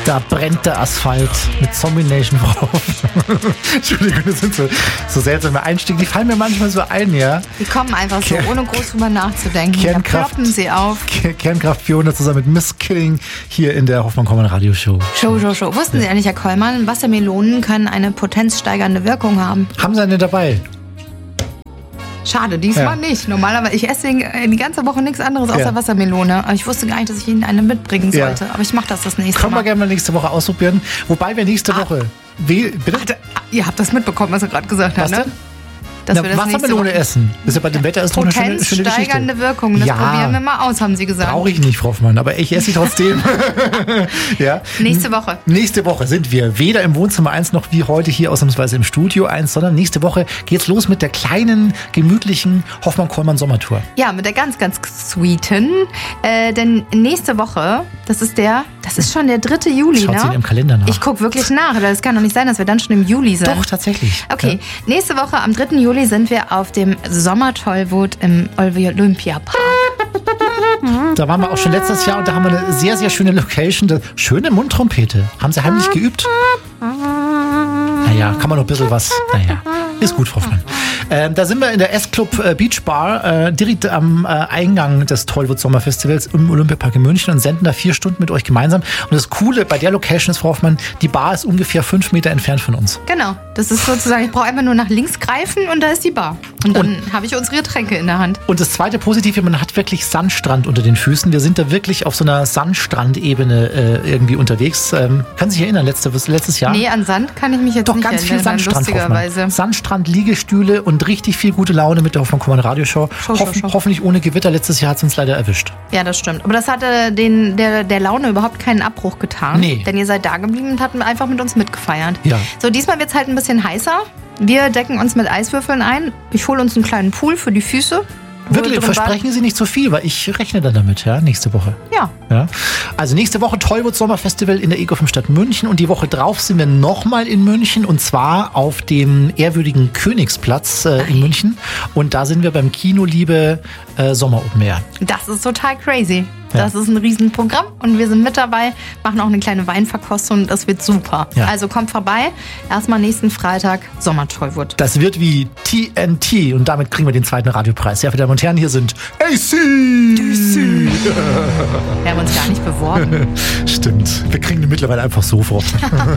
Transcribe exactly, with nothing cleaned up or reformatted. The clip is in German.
Da brennt der Asphalt mit Zombie-Nation drauf. Entschuldigung, das sind so, so seltsame Einstiege. Die fallen mir manchmal so ein, ja. Die kommen einfach so, ohne groß drüber nachzudenken. Kernkraft, da ploppen sie auf. Kernkraft Fiona zusammen mit Miss Killing hier in der Hoffmann-Kollmann Radioshow. Show, Show, Show. Wussten ja. Sie eigentlich, Herr Kollmann, Wassermelonen können eine potenzsteigernde Wirkung haben? Haben Sie eine dabei? Schade, diesmal ja. nicht. Normalerweise, ich esse die ganze Woche nichts anderes außer ja. Wassermelone. Aber ich wusste gar nicht, dass ich Ihnen eine mitbringen sollte. Ja. Aber ich mache das das nächste Können Mal. Können wir gerne mal nächste Woche ausprobieren. Wobei wir nächste ah. Woche... We- bitte? Ach, ihr habt das mitbekommen, was er gerade gesagt hat, ne? Dass Na, wir das Wassermelone essen. Das ist ja bei dem Wetter ist doch eine schöne, schöne Geschichte. Steigernde Wirkung. Das ja. probieren wir mal aus, haben Sie gesagt. Brauche ich nicht, Frau Hoffmann, aber ich esse sie trotzdem. ja. Nächste Woche. Nächste Woche sind wir weder im Wohnzimmer eins noch wie heute hier ausnahmsweise im Studio eins, sondern nächste Woche geht's los mit der kleinen, gemütlichen Hoffmann-Kollmann-Sommertour. Ja, mit der ganz, ganz sweeten. Äh, denn nächste Woche, das ist der, das ist schon der dritte Juli, Schaut ne? Sie im Kalender nach. Ich gucke wirklich nach. Das kann doch nicht sein, dass wir dann schon im Juli sind. Doch, tatsächlich. Okay, ja. Nächste Woche am dritten Juli sind wir auf dem Sommertollwut im Olympiapark. Da waren wir auch schon letztes Jahr und da haben wir eine sehr, sehr schöne Location. Eine schöne Mundtrompete. Haben Sie heimlich geübt? Naja, kann man noch ein bisschen was. Naja, ist gut, Frau Hoffmann. Ähm, da sind wir in der S-Club äh, Beach Bar, äh, direkt am äh, Eingang des Tollwut Sommerfestivals im Olympiapark in München und senden da vier Stunden mit euch gemeinsam. Und das Coole bei der Location ist, Frau Hoffmann, die Bar ist ungefähr fünf Meter entfernt von uns. Genau, das ist sozusagen, ich brauche einfach nur nach links greifen und da ist die Bar. Und dann habe ich unsere Getränke in der Hand. Und das zweite Positive, man hat wirklich Sandstrand unter den Füßen. Wir sind da wirklich auf so einer Sandstrandebene äh, irgendwie unterwegs. Ähm, können Sie sich erinnern, letzte, letztes Jahr? Nee, an Sand kann ich mich jetzt Doch, nicht ganz erinnern. viel Sandstrand, lustigerweise. Sandstrand, Liegestühle und richtig viel gute Laune mit der Hoffmann-Kollmann Radioshow. Show, Hoff- show, show. Hoffentlich ohne Gewitter. Letztes Jahr hat es uns leider erwischt. Ja, das stimmt. Aber das hatte den, der, der Laune überhaupt keinen Abbruch getan. Nee. Denn ihr seid da geblieben und habt einfach mit uns mitgefeiert. Ja. So, diesmal wird es halt ein bisschen heißer. Wir decken uns mit Eiswürfeln ein. Ich hole uns einen kleinen Pool für die Füße. Wirklich, versprechen Sie nicht zu viel, weil ich rechne dann damit, ja, nächste Woche. Ja. ja. Also nächste Woche Tollwut Sommerfestival in der Ecofilmstadt München und die Woche drauf sind wir nochmal in München und zwar auf dem ehrwürdigen Königsplatz äh, in München und da sind wir beim Kinoliebe äh, Sommer Open Air. Das ist total crazy. Ja. Das ist ein Riesenprogramm und wir sind mit dabei, machen auch eine kleine Weinverkostung. Das wird super. Ja. Also kommt vorbei. Erstmal nächsten Freitag Sommertollwut. Das wird wie T N T und damit kriegen wir den zweiten Radiopreis. Ja, meine Damen und Herren, hier sind A C D C. Wir haben uns gar nicht beworben. Stimmt. Wir kriegen den mittlerweile einfach so vor.